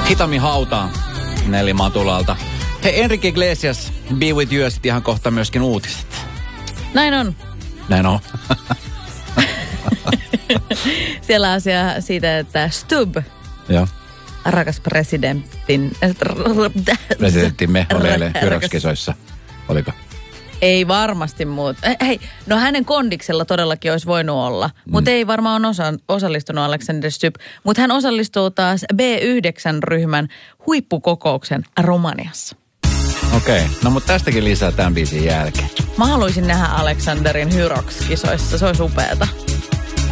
Hitami hautaan Nelli Matulalta. Hei, Enrique Iglesias, Be With You, ja sitten ihan kohta myöskin uutiset. Näin on. Näin on. Siellä asia siitä, että Stubb, Joo. rakas Presidenttimme oli eilen Hyrox-kisoissa. Oliko? Ei varmasti muut. Hei, no hänen kondiksella todellakin olisi voinut olla, mutta ei varmaan osallistunut Alexander Stubb. Mutta hän osallistuu taas B9-ryhmän huippukokouksen Romaniassa. Okei, no mutta tästäkin lisää tämän biisin jälkeen. Mä haluaisin nähdä Alexanderin Hyrox-kisoissa, se olisi upeata.